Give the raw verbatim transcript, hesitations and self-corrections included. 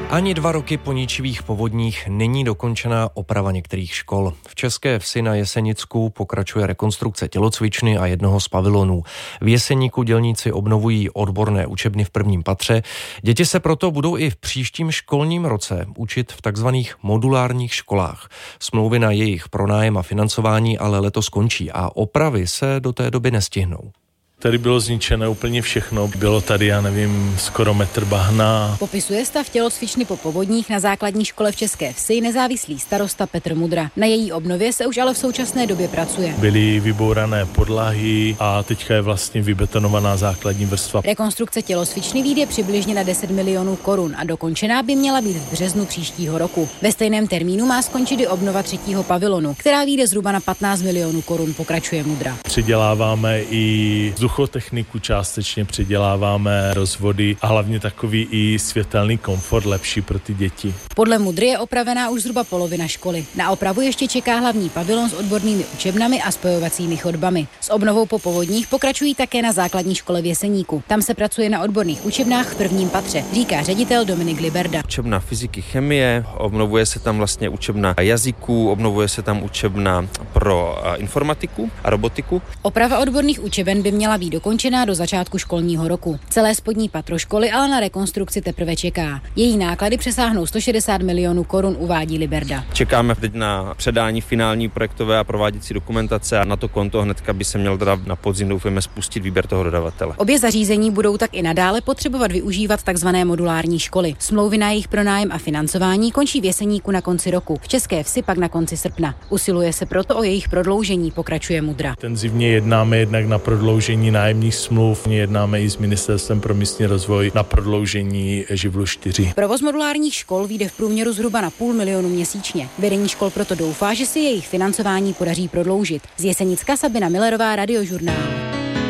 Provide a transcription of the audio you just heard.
Ani dva roky po ničivých povodních není dokončená oprava některých škol. V České Vsi na Jesenicku pokračuje rekonstrukce tělocvičny a jednoho z pavilonů. V Jeseníku dělníci obnovují odborné učebny v prvním patře. Děti se proto budou i v příštím školním roce učit v takzvaných modulárních školách. Smlouvy na jejich pronájem a financování ale letos končí a opravy se do té doby nestihnou. Tady bylo zničené úplně všechno. Bylo tady, já nevím, skoro metr bahna. Popisuje stav tělocvičny po povodních na základní škole v České Vsi nezávislý starosta Petr Mudra. Na její obnově se už ale v současné době pracuje. Byly vybourané podlahy a teďka je vlastně vybetonovaná základní vrstva. Rekonstrukce tělocvičny vyjde přibližně na deset milionů korun a dokončená by měla být v březnu příštího roku. Ve stejném termínu má skončit i obnova třetího pavilonu, která vyjde zhruba na patnáct milionů korun, pokračuje Mudra. Předěláváme i vzduchotechniku, částečně předěláváme rozvody a hlavně takový i světelný komfort lepší pro ty děti. Podle Mudry je opravená už zhruba polovina školy. Na opravu ještě čeká hlavní pavilon s odbornými učebnami a spojovacími chodbami. S obnovou po povodních pokračují také na základní škole v Jeseníku. Tam se pracuje na odborných učebnách v prvním patře, říká ředitel Dominik Liberda. Učebna fyziky, chemie, obnovuje se tam vlastně učebna jazyků, obnovuje se tam učebna pro informatiku a robotiku. Oprava odborných učeben by měla být dokončená do začátku školního roku. Celé spodní patro školy ale na rekonstrukci teprve čeká. Její náklady přesáhnou sto šedesát milionů korun, uvádí Liberda. Čekáme teď na předání finální projektové a prováděcí dokumentace a na to konto hnedka by se měl teda na podzim doufujeme spustit výběr toho dodavatele. Obě zařízení budou tak i nadále potřebovat využívat takzvané modulární školy. Smlouvy na jejich pronájem a financování končí v Jeseníku na konci roku, v České Vsi pak na konci srpna. Usiluje se proto o jejich prodloužení, pokračuje Mudra. Intenzivně jednáme jednak na prodloužení nájemních smluv, jednáme i s Ministerstvem pro místní rozvoj na prodloužení živlu čtyři. Provoz modulárních škol vyjde v průměru zhruba na půl milionu měsíčně. Vedení škol proto doufá, že si jejich financování podaří prodloužit. Z Jesenicka Sabina Millerová, Radiožurnál.